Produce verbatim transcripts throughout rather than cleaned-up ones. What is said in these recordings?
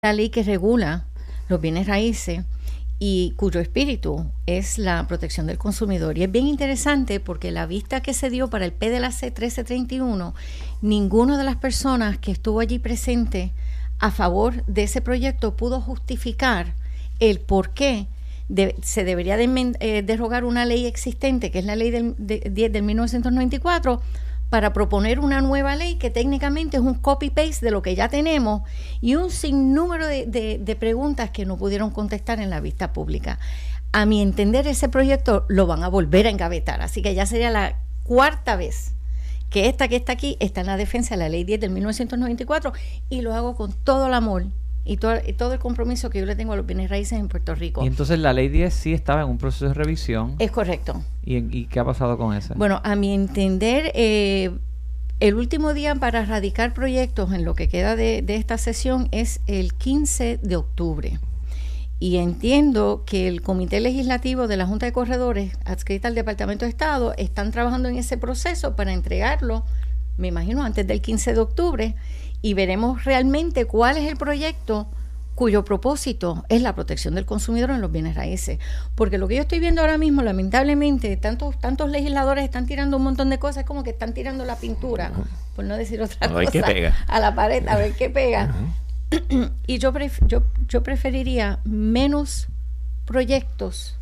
la ley que regula los bienes raíces y cuyo espíritu es la protección del consumidor. Y es bien interesante porque la vista que se dio para el P D L A C trece treinta y uno, ninguna de las personas que estuvo allí presente a favor de ese proyecto pudo justificar el por qué de, se debería de, eh, derogar una ley existente, que es la ley del, de, de, del mil novecientos noventa y cuatro, para proponer una nueva ley que técnicamente es un copy-paste de lo que ya tenemos y un sinnúmero de, de, de preguntas que no pudieron contestar en la vista pública. A mi entender, ese proyecto lo van a volver a engavetar, así que ya sería la cuarta vez que esta que está aquí está en la defensa de la ley diez del mil novecientos noventa y cuatro, y lo hago con todo el amor y todo, y todo el compromiso que yo le tengo a los bienes raíces en Puerto Rico. Y entonces la ley diez sí estaba en un proceso de revisión. Es correcto. ¿Y, y qué ha pasado con esa? Bueno, a mi entender, eh, el último día para radicar proyectos en lo que queda de, de esta sesión es el quince de octubre. Y entiendo que el Comité Legislativo de la Junta de Corredores, adscrita al Departamento de Estado, están trabajando en ese proceso para entregarlo, me imagino, antes del quince de octubre, y veremos realmente cuál es el proyecto cuyo propósito es la protección del consumidor en los bienes raíces. Porque lo que yo estoy viendo ahora mismo, lamentablemente, tantos, tantos legisladores están tirando un montón de cosas, como que están tirando la pintura, uh-huh. por no decir otra a ver cosa, qué pega. a la pared, a ver qué pega. Uh-huh. Y yo, pref- yo, yo preferiría menos proyectos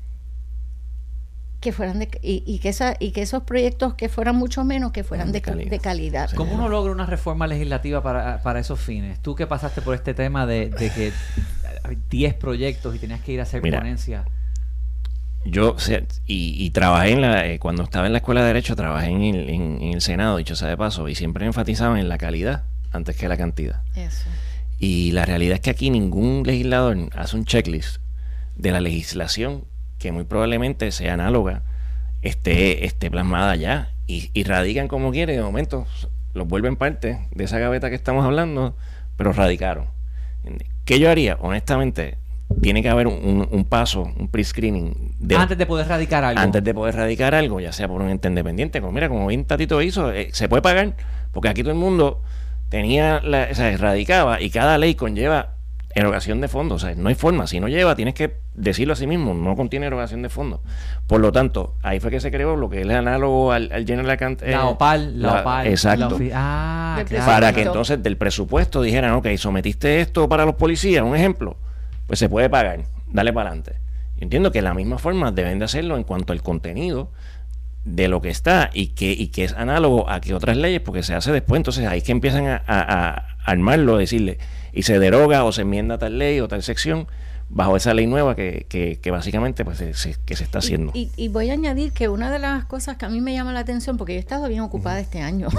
que fueran de, y, y, que esa, y que esos proyectos que fueran mucho menos, que fueran de, de calidad. De calidad. ¿Cómo uno logra una reforma legislativa para, para esos fines? Tú que pasaste por este tema de, de que diez proyectos y tenías que ir a hacer Mira, ponencia. Yo, o sea, y, y trabajé en la, eh, cuando estaba en la Escuela de Derecho, trabajé en el, en, en el Senado, dicho sea de paso, y siempre enfatizaban en la calidad antes que la cantidad. Eso. Y la realidad es que aquí ningún legislador hace un checklist de la legislación que muy probablemente sea análoga, esté, esté plasmada ya, y, y radican como quieren, de momento los vuelven parte de esa gaveta que estamos hablando, pero radicaron. ¿Qué yo haría? Honestamente, tiene que haber un, un paso, un pre-screening. De, antes de poder radicar algo. Antes de poder radicar algo, ya sea por un ente independiente, como mira, como bien Tatito hizo, eh, se puede pagar, porque aquí todo el mundo tenía, la, o sea, radicaba, y cada ley conlleva erogación de fondos, o sea, no hay forma, si no lleva, tienes que decirlo a sí mismo, no contiene erogación de fondos. Por lo tanto, ahí fue que se creó lo que es el análogo al, al General Account. Eh, la OPAL, la, la OPAL. Exacto. La ah, claro. Para que entonces del presupuesto dijeran, ok, sometiste esto para los policías, un ejemplo, pues se puede pagar, dale para adelante. Yo entiendo que de la misma forma deben de hacerlo en cuanto al contenido de lo que está y que, y que es análogo a que otras leyes, porque se hace después, entonces ahí es que empiezan a, a, a armarlo, decirle, y se deroga o se enmienda tal ley o tal sección bajo esa ley nueva que, que, que básicamente pues se, se, que se está haciendo. Y, y, y voy a añadir que una de las cosas que a mí me llama la atención, porque yo he estado bien ocupada este año,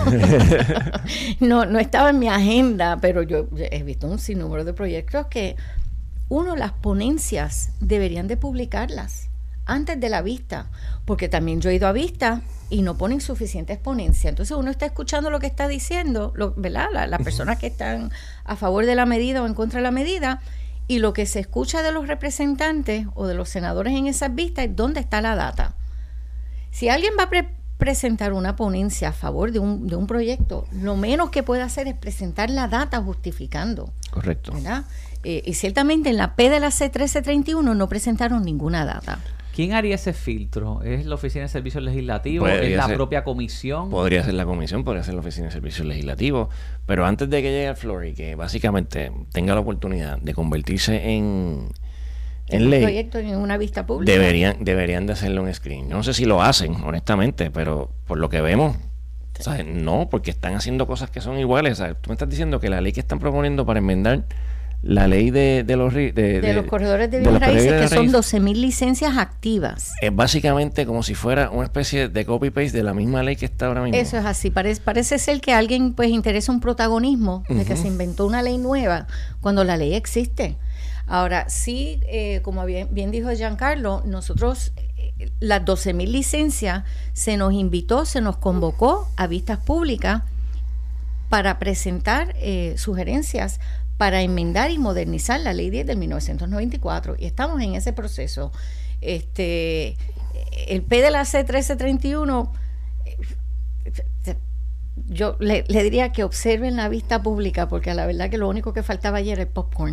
no, no estaba en mi agenda, pero yo he visto un sinnúmero de proyectos que, uno, las ponencias deberían de publicarlas antes de la vista, porque también yo he ido a vista y no ponen suficientes ponencias. Entonces uno está escuchando lo que está diciendo, lo, ¿verdad? La, las personas que están a favor de la medida o en contra de la medida, y lo que se escucha de los representantes o de los senadores en esas vistas es dónde está la data. Si alguien va a pre- presentar una ponencia a favor de un, de un proyecto, lo menos que puede hacer es presentar la data justificando. Correcto. ¿Verdad? Eh, y ciertamente en la P D L A C trece treinta y uno no presentaron ninguna data. ¿Quién haría ese filtro? ¿Es la Oficina de Servicios Legislativos? Podría ¿Es la ser, propia comisión? Podría ser la comisión, podría ser la Oficina de Servicios Legislativos, pero antes de que llegue al floor y que básicamente tenga la oportunidad de convertirse en, en un ley, proyecto en una vista pública, deberían, deberían de hacerlo un screen. Yo no sé si lo hacen, honestamente, pero por lo que vemos, ¿sabes? No, porque están haciendo cosas que son iguales. ¿Sabes? Tú me estás diciendo que la ley que están proponiendo para enmendar la ley de, de los de, de, de los corredores de de bienes raíces, que de son doce mil licencias activas. Es básicamente como si fuera una especie de copy-paste de la misma ley que está ahora mismo. Eso es así. Parece, parece ser que a alguien pues interesa un protagonismo de uh-huh. que se inventó una ley nueva cuando la ley existe. Ahora, sí, eh, como bien, bien dijo Giancarlo, nosotros, eh, las doce mil licencias, se nos invitó, se nos convocó a vistas públicas para presentar eh, sugerencias para enmendar y modernizar la ley diez del mil novecientos noventa y cuatro, y estamos en ese proceso. Este, el P D L A C trece treinta y uno, yo le, le diría que observen la vista pública, porque la verdad que lo único que faltaba ayer era el popcorn.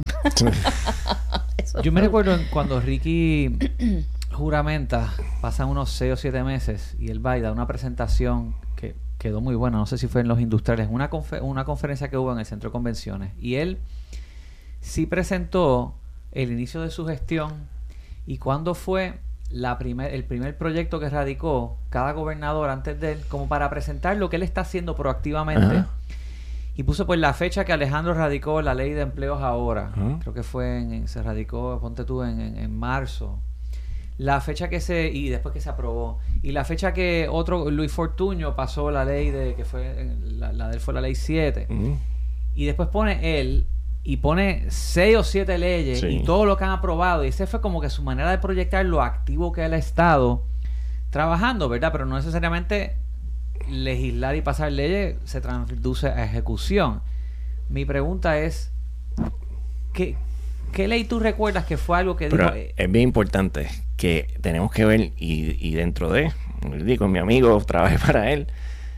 Yo me recuerdo cuando Ricky juramenta, pasan unos seis o siete meses y él va y da una presentación que quedó muy buena, no sé si fue en los industriales, una, confer- una conferencia que hubo en el centro de convenciones, y él sí presentó el inicio de su gestión y cuándo fue la primer, el primer proyecto que radicó cada gobernador antes de él, como para presentar lo que él está haciendo proactivamente. Ajá. Y puso pues la fecha que Alejandro radicó la ley de empleos ahora. Ajá. Creo que fue en, en, se radicó, ponte tú, en, en, en marzo. La fecha que se, y después que se aprobó. Y la fecha que otro, Luis Fortuño, pasó la ley de, que fue, la, la de él fue la ley siete. Uh-huh. Y después pone él, y pone seis o siete leyes, sí, y todo lo que han aprobado. Y ese fue como que su manera de proyectar lo activo que él ha estado trabajando, ¿verdad? Pero no necesariamente legislar y pasar leyes se traduce a ejecución. Mi pregunta es, ¿qué, qué ley tú recuerdas que fue algo que Pero dijo? Es bien importante que tenemos que ver, y, y dentro de, digo, mi amigo, trabajé para él,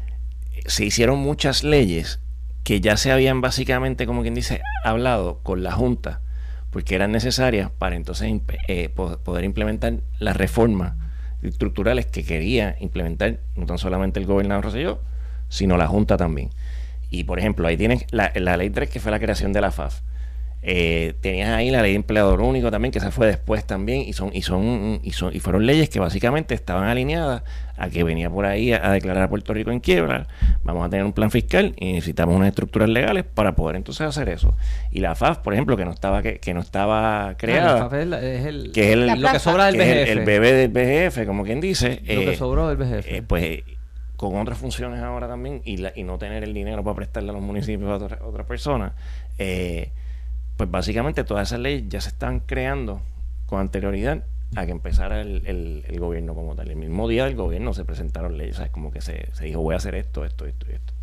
se hicieron muchas leyes que ya se habían básicamente, como quien dice, hablado con la Junta, porque eran necesarias para entonces eh, poder implementar las reformas estructurales que quería implementar no tan solamente el gobernador Rosselló, sino la Junta también. Y por ejemplo, ahí tienes la, la ley tres, que fue la creación de la F A F. Eh, tenías ahí la ley de empleador único también, que se fue después también, y son y son y son y fueron leyes que básicamente estaban alineadas a que venía por ahí a, a declarar a Puerto Rico en quiebra. Vamos a tener un plan fiscal y necesitamos unas estructuras legales para poder entonces hacer eso. Y la F A F, por ejemplo, que no estaba que, que no estaba creada, ah, la F A F es, la, es el, que es el, lo que sobra del que B G F, es el, el bebé del B G F, como quien dice, lo eh, que sobró del B G F, eh, pues con otras funciones ahora también, y, la, y no tener el dinero para prestarle a los municipios a otras otra personas, eh, pues básicamente todas esas leyes ya se están creando con anterioridad a que empezara el, el, el gobierno como tal. El mismo día del gobierno se presentaron leyes, ¿sabes? Como que se, se dijo, voy a hacer esto, esto, esto y esto.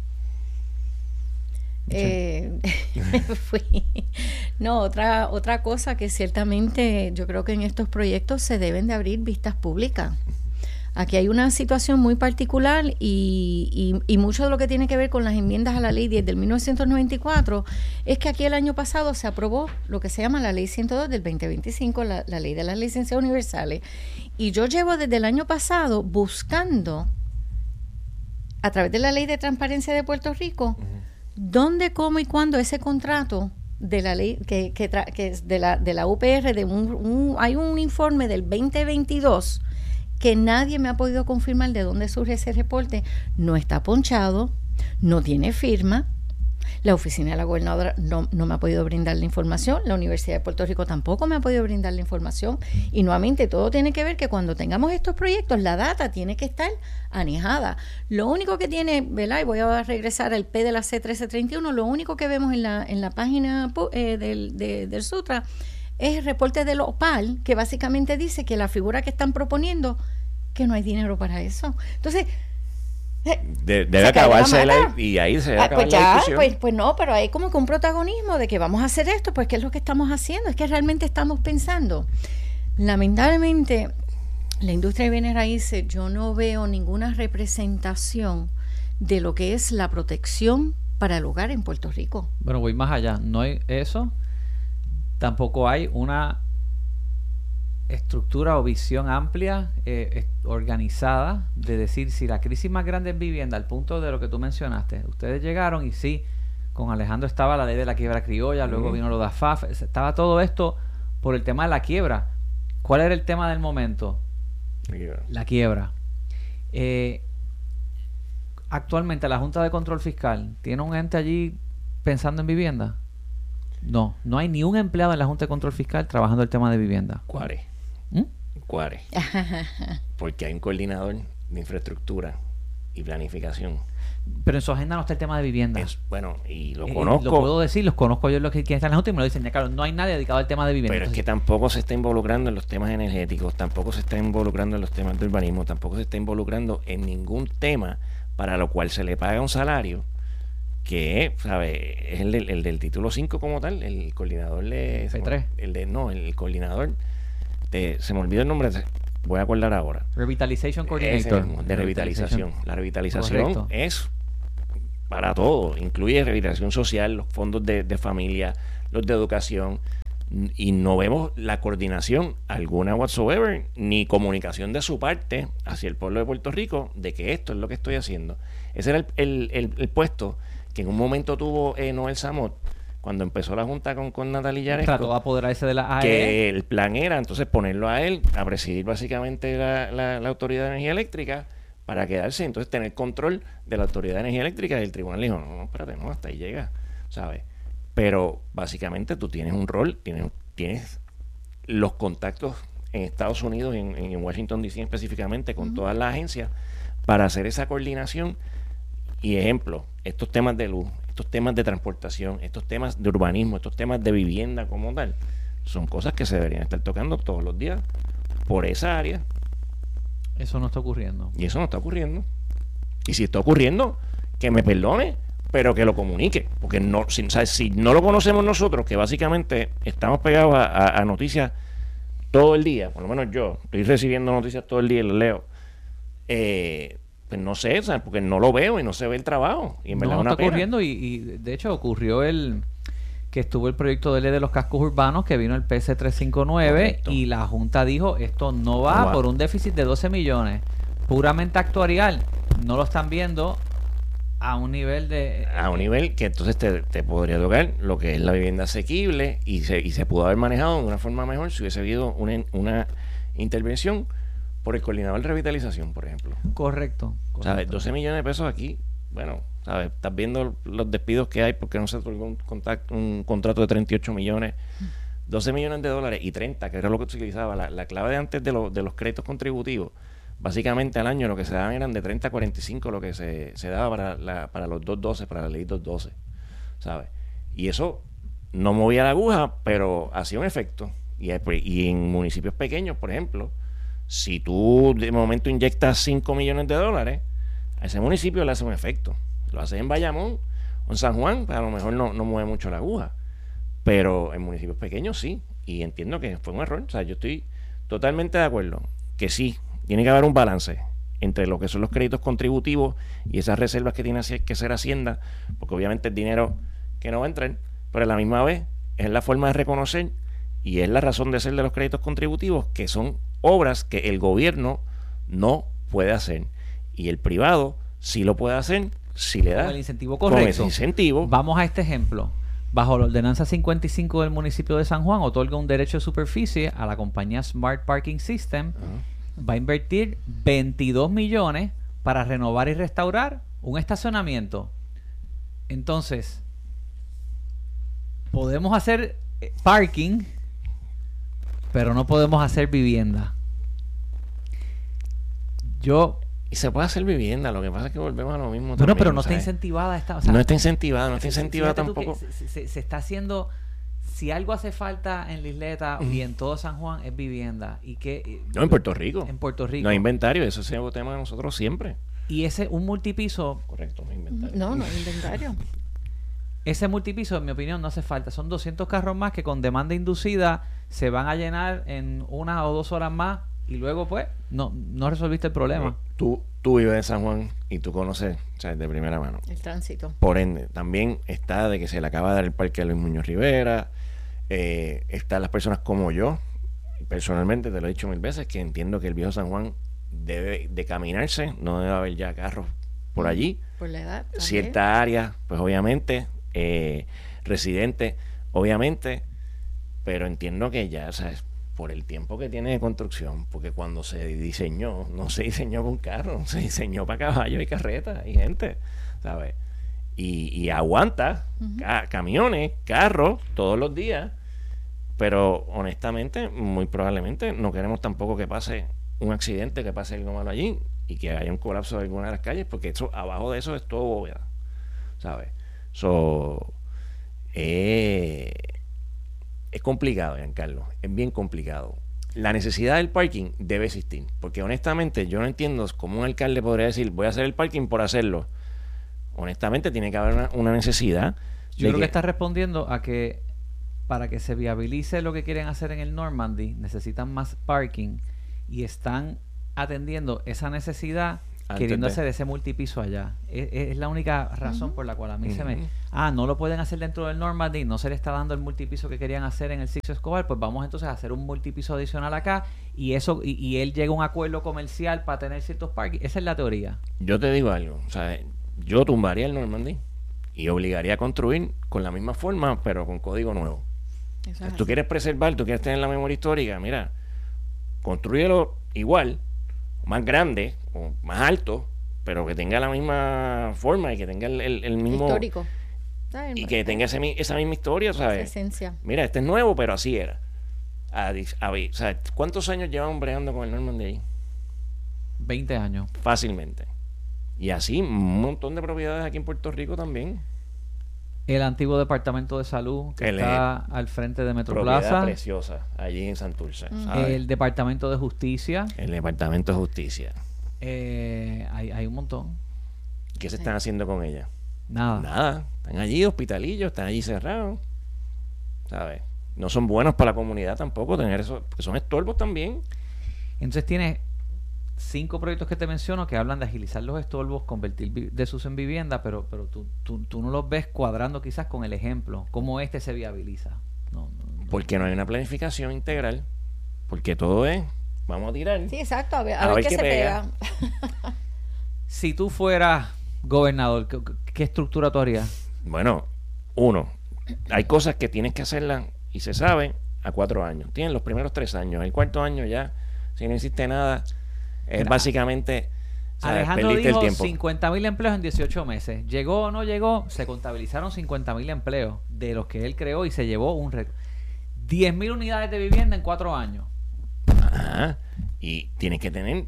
Eh, fui. No, otra, otra cosa que ciertamente yo creo que en estos proyectos se deben de abrir vistas públicas. Aquí hay una situación muy particular y, y, y mucho de lo que tiene que ver con las enmiendas a la ley diez del mil novecientos noventa y cuatro es que aquí el año pasado se aprobó lo que se llama la ley ciento dos del veinte veinticinco, la, la ley de las licencias universales. Y yo llevo desde el año pasado buscando, a través de la ley de transparencia de Puerto Rico, uh-huh, dónde, cómo y cuándo ese contrato de la ley que, que, tra- que es de la, de la U P R, de un, un, hay un informe del veinte veintidós que nadie me ha podido confirmar de dónde surge ese reporte. No está ponchado, no tiene firma. La oficina de la gobernadora no, no me ha podido brindar la información. La Universidad de Puerto Rico tampoco me ha podido brindar la información. Y nuevamente todo tiene que ver que cuando tengamos estos proyectos, la data tiene que estar anejada. Lo único que tiene, ¿verdad? Y voy a regresar al P de la C trece treinta y uno, lo único que vemos en la, en la página eh, del, de, del Sutra es el reporte del O P A L, que básicamente dice que la figura que están proponiendo, que no hay dinero para eso. Entonces, de, debe acabarse la, y ahí se debe ah, acabar pues ya, la discusión. Pues, pues no, pero hay como que un protagonismo de que vamos a hacer esto, pues ¿qué es lo que estamos haciendo? Es que realmente estamos pensando. Lamentablemente, la industria de bienes raíces, yo no veo ninguna representación de lo que es la protección para el hogar en Puerto Rico. Bueno, voy más allá. No hay eso. Tampoco hay una estructura o visión amplia, eh, organizada, de decir si la crisis más grande en vivienda, al punto de lo que tú mencionaste, ustedes llegaron y sí, con Alejandro estaba la ley de la quiebra criolla, luego uh-huh, vino lo de A F A F, estaba todo esto por el tema de la quiebra. ¿Cuál era el tema del momento? Yeah. La quiebra. Eh, actualmente la Junta de Control Fiscal tiene un ente allí pensando en vivienda. No, no hay ni un empleado en la Junta de Control Fiscal trabajando el tema de vivienda. Cuare. ¿Mm? Cuare. Porque hay un coordinador de infraestructura y planificación. Pero en su agenda no está el tema de vivienda. Es, bueno, y lo eh, conozco. Lo puedo decir, los conozco yo los que quienes están en la Junta y me lo dicen, ya claro, no hay nadie dedicado al tema de vivienda. Pero Entonces, es que tampoco se está involucrando en los temas energéticos, tampoco se está involucrando en los temas de urbanismo, tampoco se está involucrando en ningún tema para lo cual se le paga un salario que sabe es el del, el del título cinco como tal, el coordinador de P tres. el de no, el coordinador de, se me olvidó el nombre, voy a acordar ahora. Revitalization Coordinator. Mismo, de revitalización. La revitalización Correcto. Es para todo, incluye rehabilitación social, los fondos de, de familia, los de educación, y no vemos la coordinación alguna whatsoever, ni comunicación de su parte hacia el pueblo de Puerto Rico de que esto es lo que estoy haciendo. Ese era el, el, el, el puesto que en un momento tuvo eh, Noel Samot cuando empezó la junta con, con Natalia Yaresco. Trató de apoderarse de la A E. Que el plan era entonces ponerlo a él a presidir básicamente la, la, la Autoridad de Energía Eléctrica para quedarse, entonces tener control de la Autoridad de Energía Eléctrica, y el tribunal dijo, no, no, espérate, no, hasta ahí llega, ¿sabes? Pero básicamente tú tienes un rol, tienes, tienes los contactos en Estados Unidos, en, en Washington D C específicamente, con uh-huh. todas las agencias, para hacer esa coordinación. Y ejemplo, estos temas de luz, estos temas de transportación, estos temas de urbanismo, estos temas de vivienda como tal, son cosas que se deberían estar tocando todos los días por esa área. Eso no está ocurriendo. Y eso no está ocurriendo. Y si está ocurriendo, que me perdone, pero que lo comunique. Porque no, si, ¿sabes? Si no lo conocemos nosotros, que básicamente estamos pegados a, a, a noticias todo el día, por lo menos yo estoy recibiendo noticias todo el día y las leo, eh, pues no sé, ¿sabes? Porque no lo veo y no se ve el trabajo. Y en verdad no una está pena. ocurriendo y, y de hecho ocurrió el que estuvo el proyecto de ley de los cascos urbanos, que vino el P S trescientos cincuenta y nueve. Correcto. Y la Junta dijo, esto no va, no va por un déficit de doce millones, puramente actuarial. No lo están viendo a un nivel de... A un nivel que entonces te, te podría tocar lo que es la vivienda asequible, y se, y se pudo haber manejado de una forma mejor si hubiese habido una, una intervención por el coordinador de revitalización, por ejemplo. Correcto. correcto. ¿Sabes? doce millones de pesos aquí, bueno, ¿sabes? Estás viendo los despidos que hay porque no se otorgó un, contacto, un contrato de treinta y ocho millones, doce millones de dólares y treinta, que era lo que se utilizaba. La, la clave de antes de, lo, de los créditos contributivos, básicamente al año lo que se daban eran de treinta a cuarenta y cinco lo que se, se daba para, la, para los doscientos doce, para la ley doscientos doce, ¿sabes? Y eso no movía la aguja, pero hacía un efecto. Y, y en municipios pequeños, por ejemplo, si tú de momento inyectas cinco millones de dólares, a ese municipio le hace un efecto. Lo haces en Bayamón o en San Juan, pues a lo mejor no, no mueve mucho la aguja, pero en municipios pequeños sí, y entiendo que fue un error. O sea, yo estoy totalmente de acuerdo que sí, tiene que haber un balance entre lo que son los créditos contributivos y esas reservas que tiene que hacer Hacienda, porque obviamente es dinero que no va a entrar, pero a la misma vez es la forma de reconocer y es la razón de ser de los créditos contributivos, que son obras que el gobierno no puede hacer y el privado sí lo puede hacer si le da con el incentivo correcto. Con ese incentivo. Vamos a este ejemplo. Bajo la ordenanza cincuenta y cinco del municipio de San Juan, otorga un derecho de superficie a la compañía Smart Parking System. Uh-huh. Va a invertir veintidós millones para renovar y restaurar un estacionamiento. Entonces, podemos hacer parking, pero no podemos hacer vivienda. Yo... Y se puede hacer vivienda, lo que pasa es que volvemos a lo mismo. Bueno, también, pero no ¿sabes? está incentivada esta... O sea, no está incentivada, no está incentivada tampoco. Se, se, se está haciendo... Si algo hace falta en la Isleta uh-huh. y en todo San Juan es vivienda. Y que No, en Puerto Rico. En Puerto Rico. No hay inventario, eso es un tema de nosotros siempre. Y ese, un multipiso... Correcto, no hay inventario. No, no hay inventario. Ese multipiso, en mi opinión, no hace falta. Son doscientos carros más que con demanda inducida se van a llenar en una o dos horas más y luego, pues, no, no resolviste el problema. Tú, tú vives en San Juan y tú conoces, o sea, de primera mano, el tránsito. Por ende, también está de que se le acaba de dar el parque a Luis Muñoz Rivera. Eh, están las personas como yo, personalmente te lo he dicho mil veces, que entiendo que el viejo San Juan debe de caminarse, no debe haber ya carros por allí. Por la edad también. Cierta área, pues obviamente, eh, residentes, obviamente, pero entiendo que ya, ¿sabes? Por el tiempo que tiene de construcción, porque cuando se diseñó, no se diseñó con carros, se diseñó para caballos y carretas y gente, ¿sabes? Y, y aguanta uh-huh. ca- camiones, carros, todos los días, pero honestamente, muy probablemente no queremos tampoco que pase un accidente, que pase algo malo allí y que haya un colapso de alguna de las calles, porque eso, abajo de eso es todo bóveda, ¿sabes? So, eh, es complicado, Giancarlo, es bien complicado. La necesidad del parking debe existir, porque honestamente yo no entiendo cómo un alcalde podría decir, voy a hacer el parking por hacerlo. Honestamente tiene que haber una, una necesidad. Yo creo que... que está respondiendo a que para que se viabilice lo que quieren hacer en el Normandy necesitan más parking y están atendiendo esa necesidad queriendo de... hacer ese multipiso allá. Es, es la única razón uh-huh. por la cual a mí uh-huh. se me... Ah, no lo pueden hacer dentro del Normandy, no se le está dando el multipiso que querían hacer en el Sixto Escobar, pues vamos entonces a hacer un multipiso adicional acá y eso y, y él llega a un acuerdo comercial para tener ciertos parques. Esa es la teoría. Yo te digo algo, o sea, yo tumbaría el Normandy y obligaría a construir con la misma forma, pero con código nuevo. O sea, tú quieres preservar, tú quieres tener la memoria histórica, mira, construyelo igual, más grande o más alto, pero que tenga la misma forma y que tenga el, el, el mismo histórico y que tenga ese, esa misma historia, ¿sabes? Esencia. Mira, este es nuevo, pero así era. A, a, o sea, ¿cuántos años llevan bregando con el Normandy ahí? veinte años. Fácilmente. Y así un montón de propiedades aquí en Puerto Rico también. El antiguo departamento de salud que el, está al frente de Metroplaza. Propiedad preciosa, allí en Santurce. Mm. El departamento de justicia. El departamento de justicia. Eh, hay, hay un montón. ¿Qué se están haciendo con ella? Nada. Nada. Están allí hospitalillos, están allí cerrados. ¿Sabes? No son buenos para la comunidad tampoco tener eso, porque son estorbos también. Entonces tienes cinco proyectos que te menciono que hablan de agilizar los estorbos, convertir vi- desuso en vivienda, pero pero tú, tú, tú no los ves cuadrando quizás con el ejemplo, cómo este se viabiliza. No, no, no. Porque no hay una planificación integral, porque todo es, vamos a tirar. Sí, exacto, a ver, a a ver, ver qué, qué se pega. pega. Si tú fueras gobernador, ¿qué, qué estructura tú harías? Bueno, uno, hay cosas que tienes que hacerlas y se sabe a cuatro años. Tienen los primeros tres años, el cuarto año ya, si no existe nada, es Mira, básicamente, ¿sabes? Alejandro Perdiste dijo el tiempo. cincuenta mil empleos en dieciocho meses. Llegó o no llegó, se contabilizaron cincuenta mil empleos de los que él creó y se llevó un récord. diez mil unidades de vivienda en cuatro años. Ajá. Y tienes que tener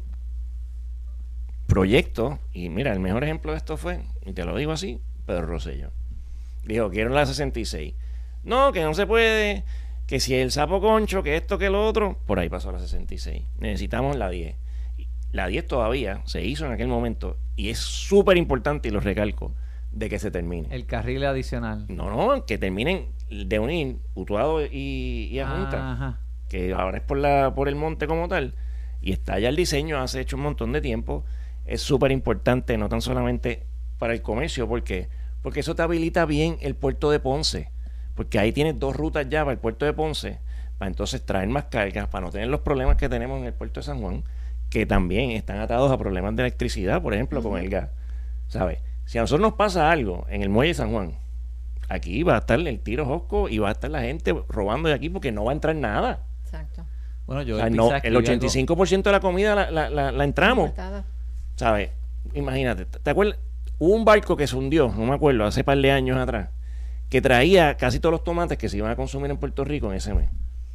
proyectos. Y mira, el mejor ejemplo de esto fue, y te lo digo así, Pedro Rosselló. Dijo, quiero la sesenta y seis. No, que no se puede, que si el sapo concho, que esto, que lo otro. Por ahí pasó la sesenta y seis. Necesitamos la diez. La diez todavía se hizo en aquel momento y es súper importante, y lo recalco, de que se termine. El carril adicional. No, no, que terminen de unir Utuado y, y Adjunta, Ajá. que ahora es por la por el monte como tal, y está ya el diseño hace hecho un montón de tiempo. Es súper importante, no tan solamente para el comercio, porque porque eso te habilita bien el puerto de Ponce, porque ahí tienes dos rutas ya para el puerto de Ponce, para entonces traer más cargas, para no tener los problemas que tenemos en el puerto de San Juan, que también están atados a problemas de electricidad, por ejemplo, uh-huh. con el gas. ¿Sabes? Si a nosotros nos pasa algo en el muelle de San Juan, aquí va a estar el tiro josco y va a estar la gente robando de aquí porque no va a entrar nada. Exacto. Bueno, yo o sea, no, el ochenta y cinco por ciento algo... de la comida la, la, la, la entramos. Importada. ¿Sabes? Imagínate, ¿te acuerdas? Hubo un barco que se hundió, no me acuerdo, hace par de años atrás, que traía casi todos los tomates que se iban a consumir en Puerto Rico en ese mes.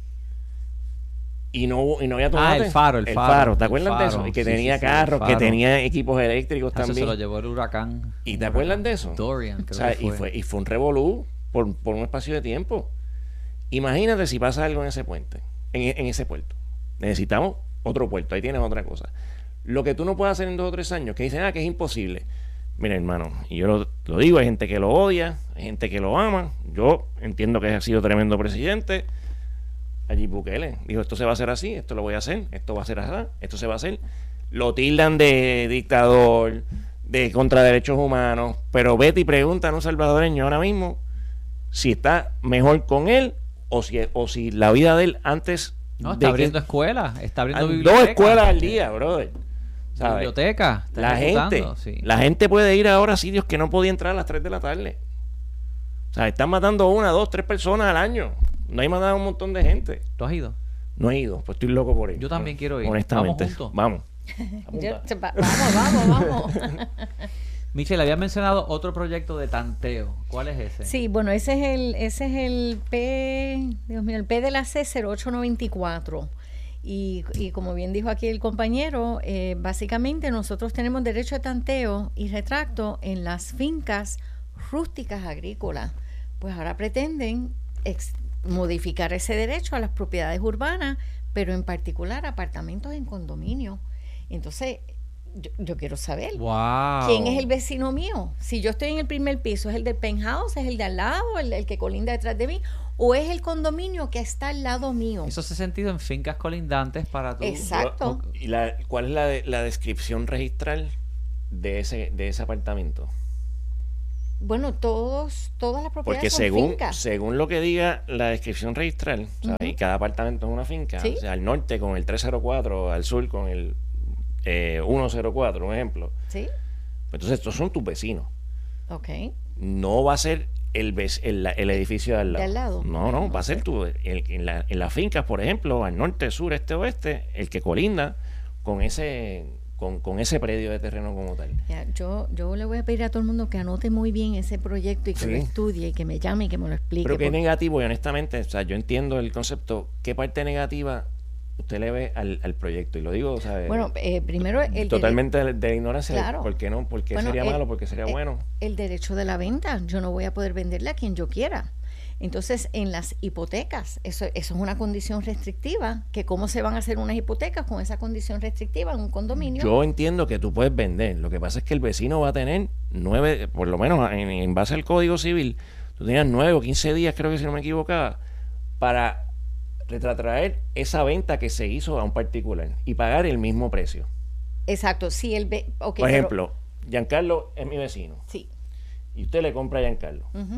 Y no, y no había tomate. Ah, el faro, el, el faro. faro, ¿te acuerdas faro, de eso? Y que sí, tenía sí, sí, carros, que faro. tenía equipos eléctricos eso también. Se lo llevó el huracán. ¿Y te acuerdas de eso? Dorian, creo o sea, que fue. Y fue, y fue un revolú por, por un espacio de tiempo. Imagínate si pasa algo en ese puente, en, en ese puerto. Necesitamos otro puerto, ahí tienes otra cosa. Lo que tú no puedes hacer en dos o tres años, que dicen, ah, que es imposible. Mira, hermano, y yo lo, lo digo, hay gente que lo odia, hay gente que lo ama. Yo entiendo que ha sido tremendo presidente. Allí Bukele dijo, esto se va a hacer así, esto lo voy a hacer, esto va a ser así, esto se va a hacer. Lo tildan de dictador, de contra derechos humanos, pero vete y pregunta a un salvadoreño ahora mismo si está mejor con él o si, o si la vida de él antes... No, está de abriendo que, escuelas, está abriendo dos bibliotecas. Dos escuelas al día, brother. ¿Sabes? Biblioteca. La gente, sí. la gente puede ir ahora a sitios que no podía entrar a las tres de la tarde. O sea, están matando una, dos, tres personas al año. No hay matado a un montón de gente. ¿Tú has ido? No he ido, pues estoy loco por ir. Yo también quiero ir. Honestamente. Vamos juntos. Vamos. Yo, vamos, vamos, vamos. Michelle, había mencionado otro proyecto de tanteo. ¿Cuál es ese? Sí, bueno, ese es el, ese es el P, Dios mío, el P de la C cero ocho noventa y cuatro. Y, y como bien dijo aquí el compañero, eh, básicamente nosotros tenemos derecho a tanteo y retracto en las fincas rústicas agrícolas. Pues ahora pretenden ex- modificar ese derecho a las propiedades urbanas, pero en particular apartamentos en condominio. Entonces, yo, yo quiero saber, wow. ¿quién es el vecino mío? Si yo estoy en el primer piso, ¿es el del penthouse, es el de al lado, el, el que colinda detrás de mí? ¿O es el condominio que está al lado mío? Eso se ha sentido en fincas colindantes para tu... Exacto. ¿Y la, cuál es la, la descripción registral de ese, de ese apartamento? Bueno, todos, todas las propiedades Porque son según, fincas. según lo que diga la descripción registral, ¿sabes? Ujú. Y cada apartamento es una finca, Sí. o sea, al norte con el trescientos cuatro, al sur con el eh, ciento cuatro, un ejemplo. Sí, Pues entonces estos son tus vecinos. ok. No va a ser el, vec- el, el edificio de al lado. ¿De al lado? No, no, Bueno, va a ser ok. tu, el- en, la- en las fincas, por ejemplo, al norte, sur, este, oeste, el que colinda con ese, con, con ese predio de terreno como tal. Ya, yo, yo le voy a pedir a todo el mundo que anote muy bien ese proyecto y que Sí. lo estudie y que me llame y que me lo explique. Pero qué porque- negativo, y honestamente, o sea, yo entiendo el concepto, ¿qué parte negativa usted le ve al, al proyecto? Y lo digo, o sea, Bueno, eh, primero el totalmente de, de ignorancia. Claro. ¿Por qué no? ¿Por qué Bueno, sería el- malo? ¿Por qué sería eh, bueno? el derecho de la venta. Yo no voy a poder venderle a quien yo quiera. Entonces, en las hipotecas, eso, eso es una condición restrictiva, que cómo se van a hacer unas hipotecas con esa condición restrictiva en un condominio. Yo entiendo que tú puedes vender. Lo que pasa es que el vecino va a tener nueve, por lo menos en, en base al Código Civil, tú tenías nueve o quince días, creo que si no me equivocaba, para retrotraer esa venta que se hizo a un particular y pagar el mismo precio. Exacto, si el... ve- ok, Por pero- ejemplo, Giancarlo es mi vecino sí. y usted le compra a Giancarlo. Ujú.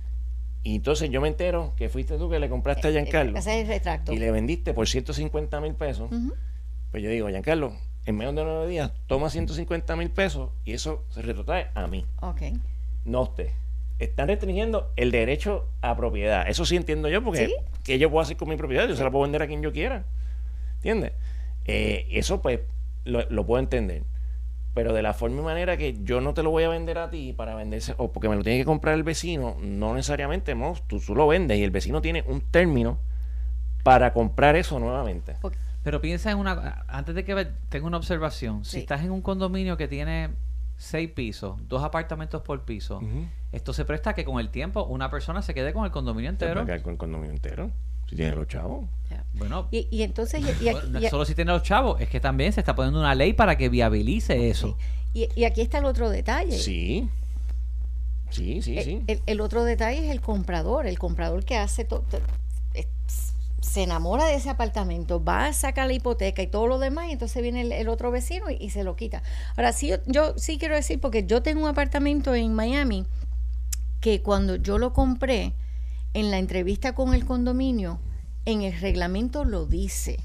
Y entonces yo me entero que fuiste tú que le compraste a Giancarlo Ese es el retracto. y le vendiste por ciento cincuenta mil pesos. Ujú. Pues yo digo, Giancarlo, en menos de nueve días toma ciento cincuenta mil pesos y eso se retrotrae a mí, Ok. no a usted. Están restringiendo el derecho a propiedad. Eso sí entiendo yo, porque ¿Sí? ¿qué yo puedo hacer con mi propiedad? Yo se la puedo vender a quien yo quiera. ¿Entiendes? Eh, eso pues lo, lo puedo entender. Pero de la forma y manera que yo no te lo voy a vender a ti para venderse, o porque me lo tiene que comprar el vecino, no necesariamente, no, tú, tú lo vendes y el vecino tiene un término para comprar eso nuevamente. Ok. Pero piensa en una... Antes de que ve- tenga una observación. Si Sí. estás en un condominio que tiene seis pisos, dos apartamentos por piso, Ujú. esto se presta a que con el tiempo una persona se quede con el condominio Te entero. puedes quedar con el condominio entero, si tienes los chavos. Ya. Bueno, Y, y entonces... Y, y bueno, aquí, no y- es solo si tiene los chavos, es que también se está poniendo una ley para que viabilice eso. y- y aquí está el otro detalle. Sí. Sí, sí, El, sí. el- el otro detalle es el comprador, el comprador que hace to- to- es- se enamora de ese apartamento, va a sacar la hipoteca y todo lo demás, y entonces viene el, el otro vecino y, y se lo quita. Ahora sí, yo, yo sí quiero decir, porque yo tengo un apartamento en Miami que cuando yo lo compré, en la entrevista con el condominio, en el reglamento lo dice.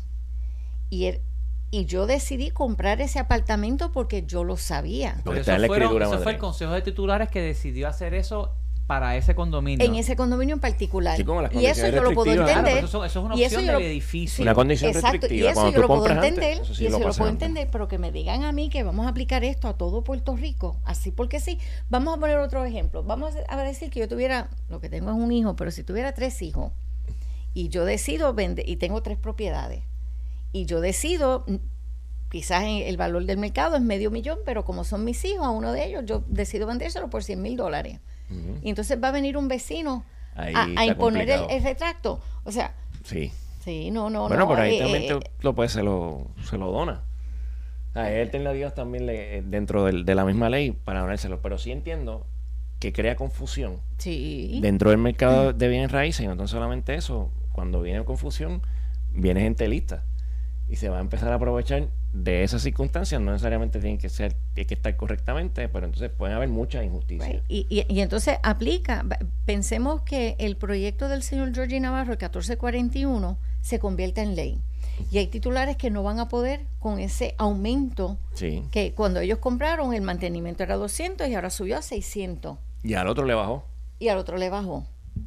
Y el- y yo decidí comprar ese apartamento porque yo lo sabía. Porque Pero está eso, en la fueron- escritura eso fue madre. el Consejo de Titulares que decidió hacer eso para ese condominio. En ese condominio en particular. Sí, como las y eso condiciones yo lo puedo restrictivas. Claro, entender. pero eso, eso es una y eso opción yo del lo- edificio. Una condición Exacto, y restrictiva. eso Cuando yo tú lo puedo compras antes, entender, eso sí y eso lo yo lo pasas puedo antes. entender, pero que me digan a mí que vamos a aplicar esto a todo Puerto Rico, así porque sí. Vamos a poner otro ejemplo. Vamos a decir que yo tuviera, lo que tengo es un hijo, pero si tuviera tres hijos, y yo decido vender, y tengo tres propiedades, y yo decido, mm, quizás en el valor del mercado es medio millón, pero como son mis hijos, a uno de ellos, yo decido vendérselo por cien mil dólares. Ujú. Y entonces va a venir un vecino Ahí a, a está imponer el, complicado. el retracto. O sea, Sí. sí, no, no, Bueno, no. pero ahí eh, también eh, te- lo puede, se lo, se lo dona. Hay alternativas también le- dentro del- de la misma ley para donárselo. Pero sí entiendo que crea confusión sí. dentro del mercado de bienes raíces. Y no tan solamente eso. Cuando viene confusión, viene gente lista. Y se va a empezar a aprovechar de esas circunstancias. No necesariamente tienen que ser, tiene que estar correctamente, pero entonces pueden haber muchas injusticias. Right. Y, y, y entonces aplica, va- pensemos que el proyecto del señor Georgie Navarro, el catorce cuarenta y uno, se convierta en ley. Y hay titulares que no van a poder con ese aumento Sí. que cuando ellos compraron el mantenimiento era doscientos y ahora subió a seiscientos Y al otro le bajó. y al otro le bajó.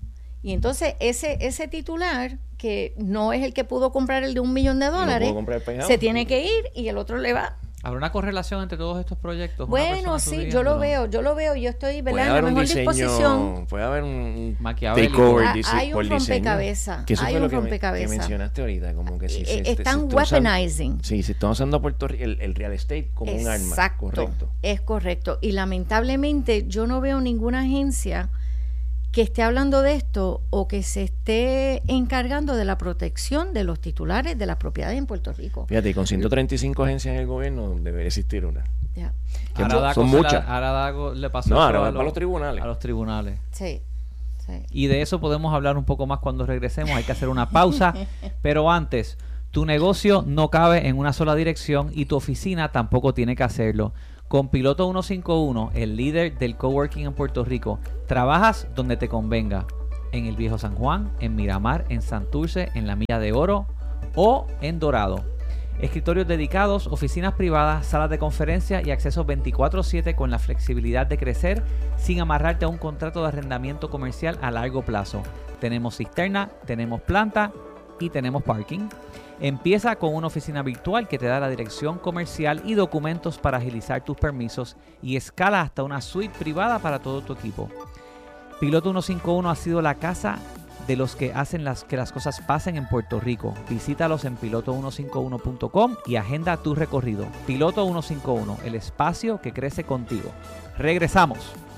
Y entonces ese, ese titular, que no es el que pudo comprar el de un millón de no dólares, pudo comprar el penthouse. se tiene que ir y el otro le va. ¿Habrá una correlación entre todos estos proyectos? Una Bueno, persona sí, subiendo, yo lo ¿no? veo, yo lo veo, yo estoy, ¿verdad? Puede En la haber un mejor diseño, disposición. puede haber un Maquiavélico. takeover Ah, dise- hay un por diseño. rompecabezas, Que eso hay fue un lo que, me- rompecabezas. que mencionaste ahorita, como que si Eh, se, eh, se- están se está usando- weaponizing. Sí, si estamos usando Puerto Rico, el, el real estate como un arma. Exacto, Correcto. es correcto. Y lamentablemente yo no veo ninguna agencia que esté hablando de esto o que se esté encargando de la protección de los titulares de las propiedades en Puerto Rico. Fíjate, y con ciento treinta y cinco agencias en el gobierno debería existir una. Ya. Que Ahora Dago son se la- muchas. ahora Dago le pasó No, eso ahora a va para los tribunales. A los tribunales. Sí, sí. Y de eso podemos hablar un poco más cuando regresemos. Hay que hacer una pausa. Pero antes, tu negocio no cabe en una sola dirección y tu oficina tampoco tiene que hacerlo. Con Piloto ciento cincuenta y uno, el líder del coworking en Puerto Rico, trabajas donde te convenga. En el Viejo San Juan, en Miramar, en Santurce, en la Milla de Oro o en Dorado. Escritorios dedicados, oficinas privadas, salas de conferencia y acceso veinticuatro siete con la flexibilidad de crecer sin amarrarte a un contrato de arrendamiento comercial a largo plazo. Tenemos cisterna, tenemos planta y tenemos parking. Empieza con una oficina virtual que te da la dirección comercial y documentos para agilizar tus permisos y escala hasta una suite privada para todo tu equipo. Piloto ciento cincuenta y uno ha sido la casa de los que hacen las, que las cosas pasen en Puerto Rico. Visítalos en piloto ciento cincuenta y uno punto com y agenda tu recorrido. Piloto ciento cincuenta y uno, el espacio que crece contigo. Regresamos.